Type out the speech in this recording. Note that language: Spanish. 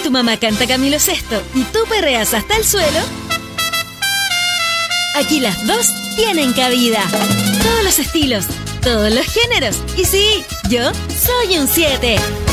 tu mamá canta Camilo Sesto y tú perreas hasta el suelo, aquí las dos tienen cabida. Todos los estilos, todos los géneros. Y sí, yo soy un 7.